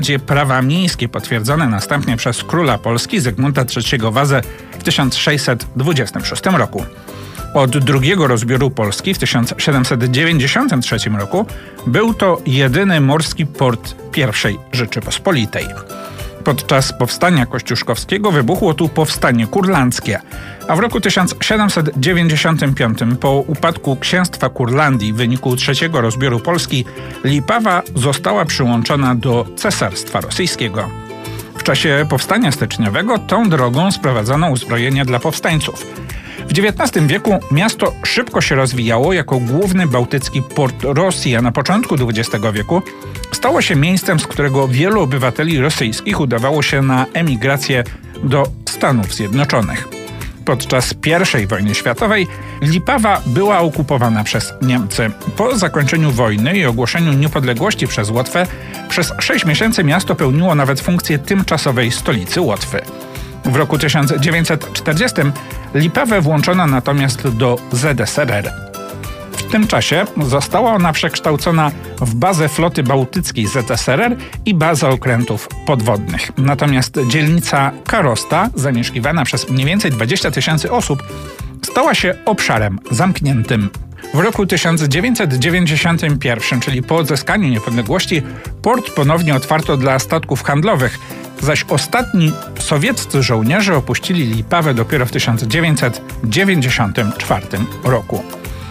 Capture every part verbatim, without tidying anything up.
prawa miejskie potwierdzone następnie przez króla Polski Zygmunta trzeciego Wazę w tysiąc sześćset dwudziestym szóstym roku. Od drugiego rozbioru Polski w tysiąc siedemset dziewięćdziesiątym trzecim roku był to jedyny morski port pierwszej Rzeczypospolitej. Podczas powstania kościuszkowskiego wybuchło tu powstanie kurlandzkie, a w roku tysiąc siedemset dziewięćdziesiątym piątym po upadku księstwa Kurlandii w wyniku trzeciego rozbioru Polski Lipawa została przyłączona do Cesarstwa Rosyjskiego. W czasie powstania styczniowego tą drogą sprowadzono uzbrojenie dla powstańców. W dziewiętnastym wieku miasto szybko się rozwijało jako główny bałtycki port Rosji, a na początku dwudziestego wieku stało się miejscem, z którego wielu obywateli rosyjskich udawało się na emigrację do Stanów Zjednoczonych. Podczas pierwszej wojny światowej Lipawa była okupowana przez Niemcy. Po zakończeniu wojny i ogłoszeniu niepodległości przez Łotwę przez sześć miesięcy miasto pełniło nawet funkcję tymczasowej stolicy Łotwy. W roku tysiąc dziewięćset czterdziestym Lipawę włączono natomiast do Z S R R. W tym czasie została ona przekształcona w bazę floty bałtyckiej Z S R R i bazę okrętów podwodnych. Natomiast dzielnica Karosta, zamieszkiwana przez mniej więcej dwadzieścia tysięcy osób, stała się obszarem zamkniętym. W roku tysiąc dziewięćset dziewięćdziesiątym pierwszym, czyli po odzyskaniu niepodległości, port ponownie otwarto dla statków handlowych, zaś ostatni sowieccy żołnierze opuścili Lipawę dopiero w tysiąc dziewięćset dziewięćdziesiątym czwartym roku.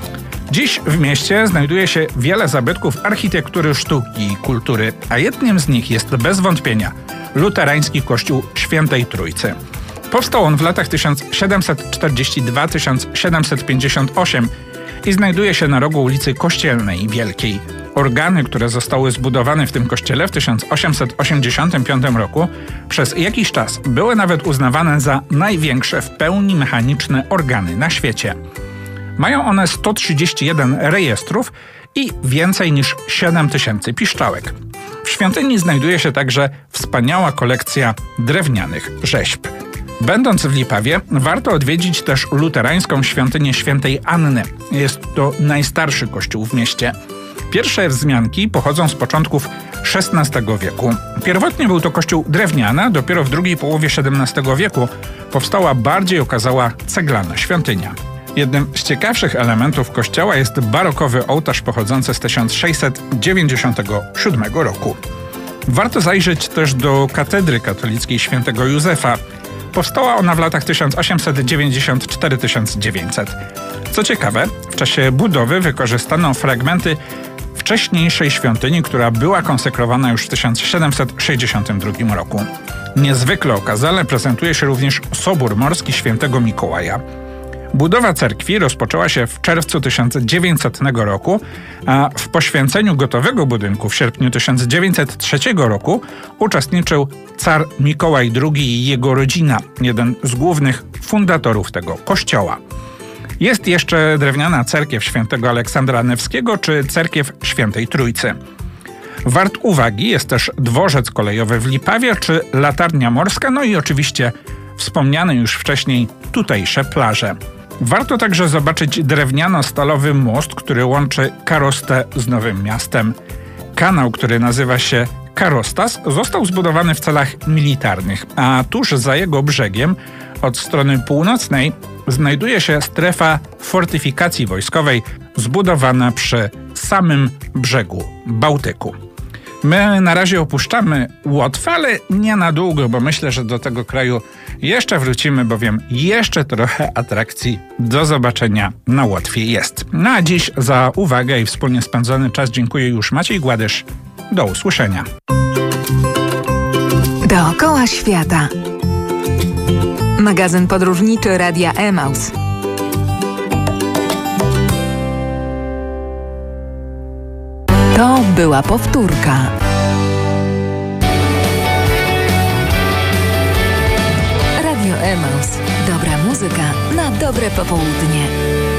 Dziś w mieście znajduje się wiele zabytków architektury, sztuki i kultury, a jednym z nich jest bez wątpienia luterański kościół Świętej Trójcy. Powstał on w latach tysiąc siedemset czterdziestym drugim do tysiąc siedemset pięćdziesiątego ósmego i znajduje się na rogu ulicy Kościelnej i Wielkiej. Organy, które zostały zbudowane w tym kościele w tysiąc osiemset osiemdziesiątym piątym roku, przez jakiś czas były nawet uznawane za największe w pełni mechaniczne organy na świecie. Mają one sto trzydzieści jeden rejestrów i więcej niż siedem tysięcy piszczałek. W świątyni znajduje się także wspaniała kolekcja drewnianych rzeźb. Będąc w Lipawie, warto odwiedzić też luterańską świątynię Świętej Anny. Jest to najstarszy kościół w mieście. Pierwsze wzmianki pochodzą z początków szesnastego wieku. Pierwotnie był to kościół drewniany, a dopiero w drugiej połowie siedemnastego wieku powstała bardziej okazała ceglana świątynia. Jednym z ciekawszych elementów kościoła jest barokowy ołtarz pochodzący z tysiąc sześćset dziewięćdziesiątego siódmego roku. Warto zajrzeć też do katedry katolickiej świętego Józefa. Powstała ona w latach tysiąc osiemset dziewięćdziesiątym czwartym do tysiąc dziewięćsetego. Co ciekawe, w czasie budowy wykorzystano fragmenty wcześniejszej świątyni, która była konsekrowana już w tysiąc siedemset sześćdziesiątym drugim roku. Niezwykle okazale prezentuje się również Sobór Morski Świętego Mikołaja. Budowa cerkwi rozpoczęła się w czerwcu tysiąc dziewięćsetnego roku, a w poświęceniu gotowego budynku w sierpniu tysiąc dziewięćset trzeciego roku uczestniczył car Mikołaj drugi i jego rodzina, jeden z głównych fundatorów tego kościoła. Jest jeszcze drewniana cerkiew świętego Aleksandra Newskiego czy cerkiew Świętej Trójcy. Wart uwagi jest też dworzec kolejowy w Lipawie czy latarnia morska, no i oczywiście wspomniane już wcześniej tutejsze plaże. Warto także zobaczyć drewniano-stalowy most, który łączy Karostę z Nowym Miastem. Kanał, który nazywa się Karostas, został zbudowany w celach militarnych, a tuż za jego brzegiem, od strony północnej, znajduje się strefa fortyfikacji wojskowej zbudowana przy samym brzegu Bałtyku. My na razie opuszczamy Łotwę, ale nie na długo, bo myślę, że do tego kraju jeszcze wrócimy, bowiem jeszcze trochę atrakcji do zobaczenia na Łotwie jest. No a dziś za uwagę i wspólnie spędzony czas dziękuję już Maciej Gładysz. Do usłyszenia. Dookoła świata. Magazyn podróżniczy Radia Emaus. To była powtórka. Radio Emaus. Dobra muzyka na dobre popołudnie.